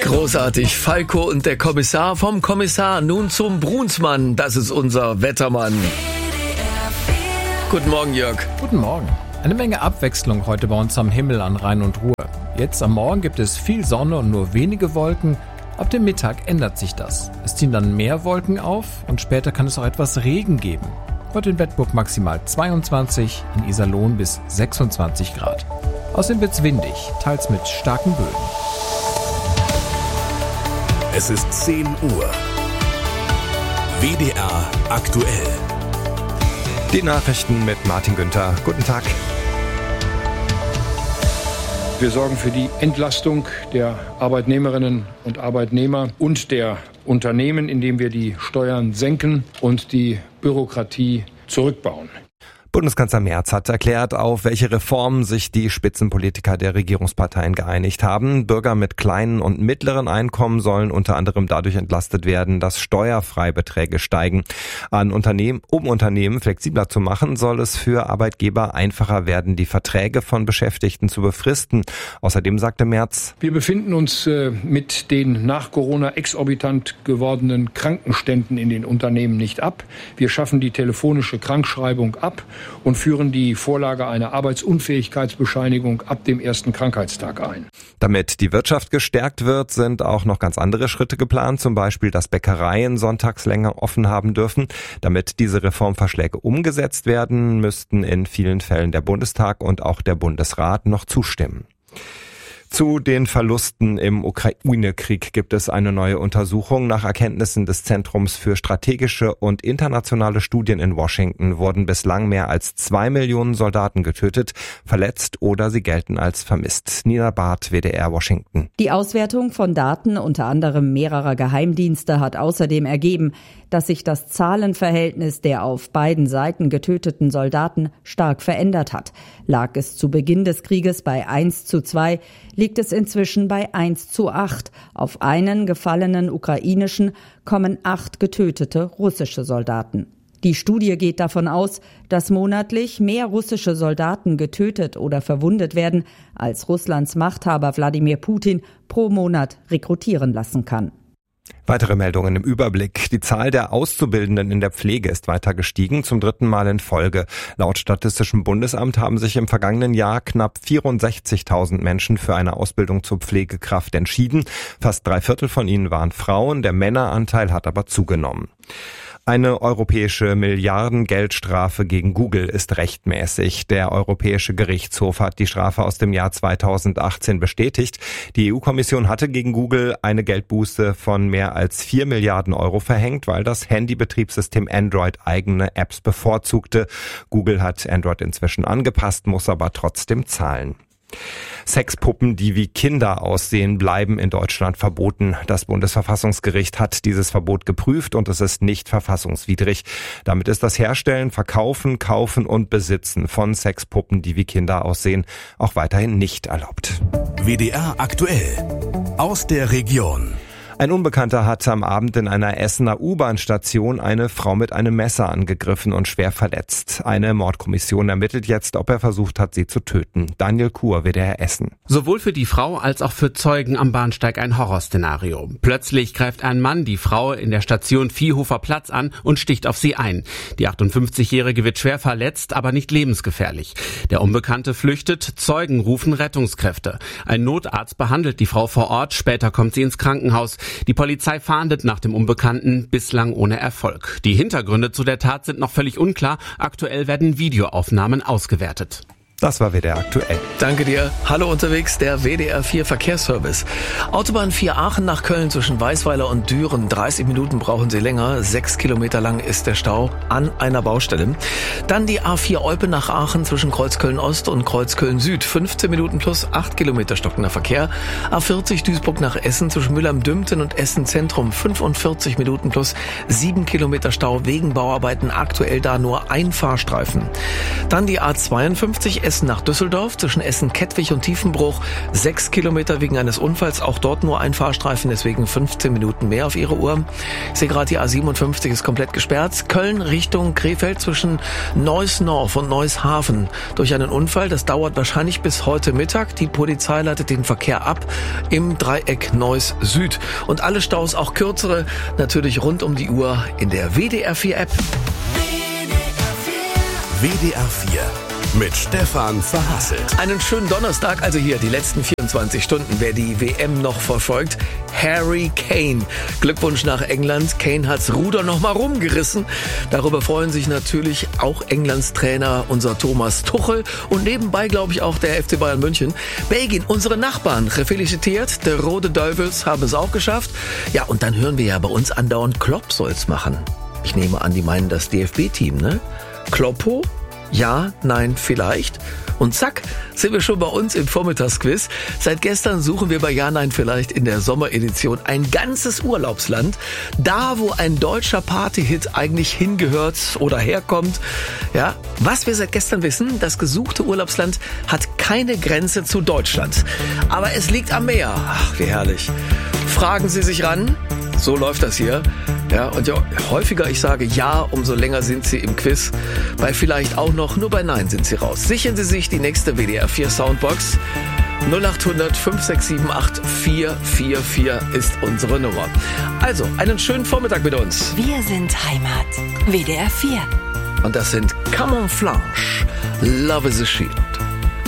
Großartig. Falco und der Kommissar, vom Kommissar nun zum Brunsmann. Das ist unser Wettermann. Guten Morgen, Jörg. Guten Morgen. Eine Menge Abwechslung heute bei uns am Himmel an Rhein und Ruhr. Jetzt am Morgen gibt es viel Sonne und nur wenige Wolken. Ab dem Mittag ändert sich das. Es ziehen dann mehr Wolken auf und später kann es auch etwas Regen geben. Heute in Bedburg maximal 22, in Iserlohn bis 26 Grad. Außerdem wird's windig, teils mit starken Böen. Es ist 10 Uhr. WDR aktuell. Die Nachrichten mit Martin Günther. Guten Tag. Wir sorgen für die Entlastung der Arbeitnehmerinnen und Arbeitnehmer und der Unternehmen, indem wir die Steuern senken und die Bürokratie zurückbauen. Bundeskanzler Merz hat erklärt, auf welche Reformen sich die Spitzenpolitiker der Regierungsparteien geeinigt haben. Bürger mit kleinen und mittleren Einkommen sollen unter anderem dadurch entlastet werden, dass Steuerfreibeträge steigen. Um Unternehmen flexibler zu machen, soll es für Arbeitgeber einfacher werden, die Verträge von Beschäftigten zu befristen. Außerdem sagte Merz: Wir befinden uns mit den nach Corona exorbitant gewordenen Krankenständen in den Unternehmen nicht ab. Wir schaffen die telefonische Krankschreibung ab und führen die Vorlage einer Arbeitsunfähigkeitsbescheinigung ab dem ersten Krankheitstag ein. Damit die Wirtschaft gestärkt wird, sind auch noch ganz andere Schritte geplant, zum Beispiel, dass Bäckereien sonntags länger offen haben dürfen. Damit diese Reformvorschläge umgesetzt werden, müssten in vielen Fällen der Bundestag und auch der Bundesrat noch zustimmen. Zu den Verlusten im Ukraine-Krieg gibt es eine neue Untersuchung. Nach Erkenntnissen des Zentrums für strategische und internationale Studien in Washington wurden bislang mehr als 2 Millionen Soldaten getötet, verletzt oder sie gelten als vermisst. Nina Barth, WDR Washington. Die Auswertung von Daten unter anderem mehrerer Geheimdienste hat außerdem ergeben, dass sich das Zahlenverhältnis der auf beiden Seiten getöteten Soldaten stark verändert hat. Lag es zu Beginn des Krieges bei 1:2, liegt es inzwischen bei 1:8. Auf einen gefallenen ukrainischen kommen 8 getötete russische Soldaten. Die Studie geht davon aus, dass monatlich mehr russische Soldaten getötet oder verwundet werden, als Russlands Machthaber Wladimir Putin pro Monat rekrutieren lassen kann. Weitere Meldungen im Überblick. Die Zahl der Auszubildenden in der Pflege ist weiter gestiegen, zum 3. Mal in Folge. Laut Statistischem Bundesamt haben sich im vergangenen Jahr knapp 64.000 Menschen für eine Ausbildung zur Pflegekraft entschieden. Fast 3/4 von ihnen waren Frauen, der Männeranteil hat aber zugenommen. Eine europäische Milliardengeldstrafe gegen Google ist rechtmäßig. Der Europäische Gerichtshof hat die Strafe aus dem Jahr 2018 bestätigt. Die EU-Kommission hatte gegen Google eine Geldbuße von mehr als 4 Milliarden Euro verhängt, weil das Handybetriebssystem Android eigene Apps bevorzugte. Google hat Android inzwischen angepasst, muss aber trotzdem zahlen. Sexpuppen, die wie Kinder aussehen, bleiben in Deutschland verboten. Das Bundesverfassungsgericht hat dieses Verbot geprüft und es ist nicht verfassungswidrig. Damit ist das Herstellen, Verkaufen, Kaufen und Besitzen von Sexpuppen, die wie Kinder aussehen, auch weiterhin nicht erlaubt. WDR aktuell. Aus der Region. Ein Unbekannter hat am Abend in einer Essener U-Bahn-Station eine Frau mit einem Messer angegriffen und schwer verletzt. Eine Mordkommission ermittelt jetzt, ob er versucht hat, sie zu töten. Daniel Kuhr, WDR Essen. Sowohl für die Frau als auch für Zeugen am Bahnsteig ein Horrorszenario. Plötzlich greift ein Mann die Frau in der Station Viehhofer Platz an und sticht auf sie ein. Die 58-Jährige wird schwer verletzt, aber nicht lebensgefährlich. Der Unbekannte flüchtet, Zeugen rufen Rettungskräfte. Ein Notarzt behandelt die Frau vor Ort, später kommt sie ins Krankenhaus. Die Polizei fahndet nach dem Unbekannten, bislang ohne Erfolg. Die Hintergründe zu der Tat sind noch völlig unklar. Aktuell werden Videoaufnahmen ausgewertet. Das war WDR aktuell. Danke dir. Hallo unterwegs, der WDR 4 Verkehrsservice. Autobahn 4 Aachen nach Köln zwischen Weißweiler und Düren. 30 Minuten brauchen Sie länger. 6 Kilometer lang ist der Stau an einer Baustelle. Dann die A4 Olpe nach Aachen zwischen Kreuzköln Ost und Kreuzköln Süd. 15 Minuten plus 8 Kilometer stockender Verkehr. A40 Duisburg nach Essen zwischen Müllheim-Dümpten und Essen Zentrum. 45 Minuten plus 7 Kilometer Stau wegen Bauarbeiten. Aktuell da nur ein Fahrstreifen. Dann die A52 Essen nach Düsseldorf, zwischen Essen-Kettwig und Tiefenbruch 6 Kilometer wegen eines Unfalls. Auch dort nur ein Fahrstreifen, deswegen 15 Minuten mehr auf Ihre Uhr. Ich sehe gerade, die A57 ist komplett gesperrt. Köln Richtung Krefeld zwischen Neuss-North und Neuss-Hafen durch einen Unfall. Das dauert wahrscheinlich bis heute Mittag. Die Polizei leitet den Verkehr ab im Dreieck Neuss-Süd. Und alle Staus, auch kürzere, natürlich rund um die Uhr in der WDR 4 App. WDR 4 mit Stefan Verhasselt. Einen schönen Donnerstag, also hier die letzten 24 Stunden, wer die WM noch verfolgt. Harry Kane. Glückwunsch nach England. Kane hat's Ruder noch mal rumgerissen. Darüber freuen sich natürlich auch Englands Trainer, unser Thomas Tuchel. Und nebenbei, glaube ich, auch der FC Bayern München. Belgien, unsere Nachbarn, felicitiert. Der Rode Duivels haben es auch geschafft. Ja, und dann hören wir ja bei uns andauernd, Klopp soll's machen. Ich nehme an, die meinen das DFB-Team, ne? Kloppo? Ja, nein, vielleicht. Und zack, sind wir schon bei uns im Vormittagsquiz. Seit gestern suchen wir bei Ja, nein, vielleicht in der Sommeredition ein ganzes Urlaubsland. Da, wo ein deutscher Partyhit eigentlich hingehört oder herkommt. Ja, was wir seit gestern wissen, das gesuchte Urlaubsland hat keine Grenze zu Deutschland. Aber es liegt am Meer. Ach, wie herrlich. Fragen Sie sich ran. So läuft das hier. Ja, und je häufiger ich sage Ja, umso länger sind Sie im Quiz. Bei vielleicht auch noch, nur bei Nein sind Sie raus. Sichern Sie sich die nächste WDR 4 Soundbox. 0800 5678 444 ist unsere Nummer. Also, einen schönen Vormittag mit uns. Wir sind Heimat. WDR 4. Und das sind Camouflage. Love is a Shield.